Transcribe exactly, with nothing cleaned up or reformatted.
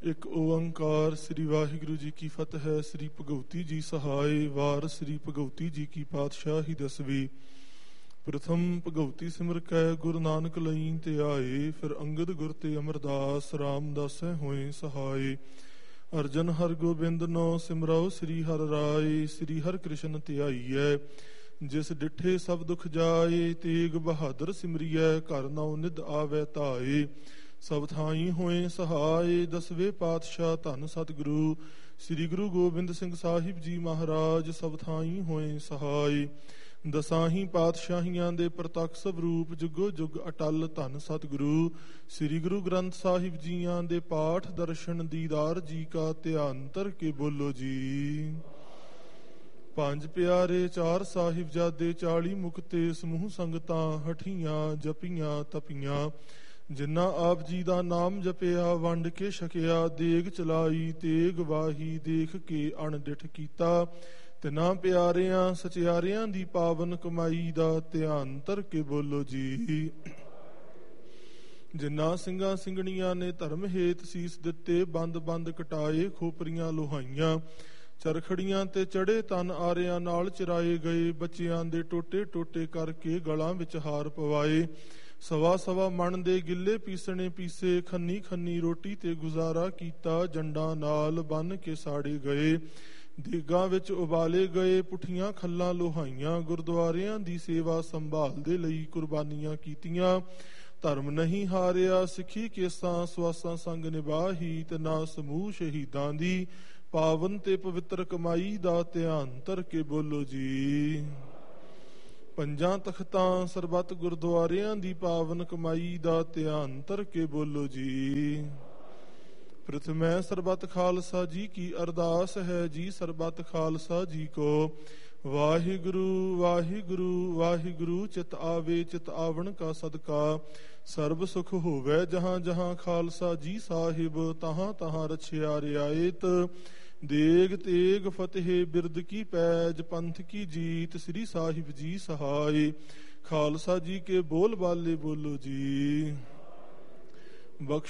ਇੱਕ ਓੰਕਾਰ। ਸ੍ਰੀ ਵਾਹਿਗੁਰੂ ਜੀ ਕੀ ਫਤਿਹ। ਸ੍ਰੀ ਭਗਵਤੀ ਜੀ ਸਹਾਇ। ਵਾਰ ਸ੍ਰੀ ਭਗਵਤੀ ਜੀ ਕੀ ਪਾਤਸ਼ਾਹੀ ਦਸਵੀਂ। ਪ੍ਰਥਮ ਭਗਵਤੀ ਸਿਮਰ ਕੈ ਗੁਰੂ ਨਾਨਕ ਲਈ ਤੇ ਆਏ। ਫਿਰ ਅੰਗਦ ਗੁਰ ਤੇ ਅਮਰਦਾਸ ਰਾਮਦਾਸੈ ਹੋਏ ਸਹਾਏ। ਅਰਜਨ ਹਰ ਗੋਬਿੰਦ ਨੋ ਸਿਮਰਾਓ ਸ੍ਰੀ ਹਰਿ ਰਾਏ। ਸ੍ਰੀ ਹਰਿ ਕ੍ਰਿਸ਼ਨ ਧਿਆਈਐ ਜਿਸ ਡਿਠੇ ਸਭ ਦੁਖ ਜਾਏ। ਤੇਗ ਬਹਾਦਰ ਸਿਮਰਿਐ ਘਰ ਨਉ ਨਿਧ ਆਵੈ ਧਾਏ। ਸਭ ਥਾਈ ਹੋਏ ਸਹਾਏ। ਦਸਵੇਂ ਪਾਤਸ਼ਾਹ ਧੰਨ ਸਤਿਗੁਰੂ ਸ੍ਰੀ ਗੁਰੂ ਗੋਬਿੰਦ ਸਿੰਘ ਸਾਹਿਬ ਜੀ ਮਹਾਰਾਜ ਸਭ ਥਾਈ ਹੋਏ ਸਹਾਏ। ਦਸਾਹੀਂ ਪਾਤਸ਼ਾਹੀਆਂ ਦੇ ਪ੍ਰਤੱਖ ਸਵਰੂਪ ਜੁਗੋ ਜੁਗ ਅਟਲ ਧੰਨ ਸਤਿਗੁਰੂ ਸ੍ਰੀ ਗੁਰੂ ਗ੍ਰੰਥ ਸਾਹਿਬ ਜੀਆਂ ਦੇ ਪਾਠ ਦਰਸ਼ਨ ਦੀਦਾਰ ਜੀ ਕਾ ਧਿਆਨ ਧਰ ਕੇ ਬੋਲੋ ਜੀ। ਪੰਜ ਪਿਆਰੇ ਚਾਰ ਸਾਹਿਬਜ਼ਾਦੇ ਚਾਲੀ ਮੁਕਤੇ ਸਮੂਹ ਸੰਗਤਾਂ ਹਠੀਆਂ ਜਪੀਆਂ ਤਪੀਆਂ। ਜਿਨ੍ਹਾਂ ਆਪ ਜੀ ਦਾ ਨਾਮ ਜਪਿਆ ਵੰਡ ਕੇ ਛਕਿਆ। ਦੇਗ ਚਲਾਈ ਤੇਗ ਵਾਹੀ ਦੇਖ ਕੇ ਅਣਡਿਠ ਕੀਤਾ। ਤਿਨਾਂ ਪਿਆਰਿਆਂ ਸਚਿਆਰਿਆਂ ਦੀ ਪਾਵਨ ਕਮਾਈ ਦਾ ਧਿਆਨ ਧਰ ਕੇ ਬੋਲੋ ਜੀ। ਜਿਨ੍ਹਾਂ ਸਿੰਘਾਂ ਸਿੰਘਣੀਆਂ ਨੇ ਧਰਮ ਹੇਤ ਸੀਸ ਦਿੱਤੇ ਬੰਦ ਬੰਦ ਕਟਾਏ ਖੋਪਰੀਆਂ ਲੋਹਾਈਆਂ। ਚਰਖੜੀਆਂ ਤੇ ਚੜੇ ਤਨ ਆਰਿਆਂ ਨਾਲ ਚਿਰਾਏ ਗਏ। ਬੱਚਿਆਂ ਦੇ ਟੋਟੇ ਟੋਟੇ ਕਰਕੇ ਗਲਾਂ ਵਿੱਚ ਹਾਰ ਪਵਾਏ। ਸਵਾ ਸਵਾ ਮਣ ਦੇ ਗਿੱਲੇ ਪੀਸਣੇ ਪੀਸੇ ਖੰਨੀ ਖੰਨੀ ਰੋਟੀ ਤੇ ਗੁਜ਼ਾਰਾ ਕੀਤਾ। ਜੰਡਾਂ ਨਾਲ ਬੰਨ ਕੇ ਸਾੜੇ ਗਏ। ਦੇਗਾਂ ਵਿੱਚ ਉਬਾਲੇ ਗਏ ਪੁੱਠੀਆਂ ਖੱਲਾਂ ਲੋਹਾਈਆਂ। ਗੁਰਦੁਆਰਿਆਂ ਦੀ ਸੇਵਾ ਸੰਭਾਲ ਦੇ ਲਈ ਕੁਰਬਾਨੀਆਂ ਕੀਤੀਆਂ। ਧਰਮ ਨਹੀਂ ਹਾਰਿਆ ਸਿੱਖੀ ਕੇਸਾਂ ਸਵਾਸਾਂ ਸੰਗ ਨਿਭਾਹੀ। ਤੇ ਨਾ ਸਮੂਹ ਸ਼ਹੀਦਾਂ ਦੀ ਪਾਵਨ ਤੇ ਪਵਿੱਤਰ ਕਮਾਈ ਦਾ ਧਿਆਨ ਧਰ ਕੇ ਬੋਲੋ ਜੀ। ਪੰਜਾਂ ਤਖਤਾਂ ਸਰਬੱਤ ਗੁਰਦੁਆਰਿਆਂ ਦੀ ਪਾਵਨ ਕਮਾਈ ਦਾ ਧਿਆਨ ਧਰ ਕੇ ਬੋਲੋ ਜੀ। ਪ੍ਰਥਮੈ ਸਰਬੱਤ ਖਾਲਸਾ ਜੀ ਕੀ ਅਰਦਾਸ ਹੈ ਜੀ। ਸਰਬੱਤ ਖਾਲਸਾ ਜੀ ਕੋ ਵਾਹਿਗੁਰੂ ਵਾਹਿਗੁਰੂ ਵਾਹਿਗੁਰੂ। ਚਿਤ ਆਵੇ ਚਿਤ ਆਵਣ ਕਾ ਸਦਕਾ ਸਰਬ ਸੁਖ ਹੋਵੇ। ਜਹਾਂ ਜਹਾਂ ਖਾਲਸਾ ਜੀ ਸਾਹਿਬ ਤਹਾਂ ਤਹਾਂ ਰਛਿਆ ਰਿਆਇਤ। ਦੇਗ ਤੇਗ ਫਤਿਹ ਬਿਰਦ ਕੀ ਪੈਜ ਪੰਥ ਕੀ ਜੀਤ। ਸ੍ਰੀ ਸਾਹਿਬ ਜੀ ਸਹਾਏ। ਖਾਲਸਾ ਜੀ ਕੇ ਬੋਲ ਬਾਲੇ ਬੋਲੋ ਜੀ। ਬਖਸ਼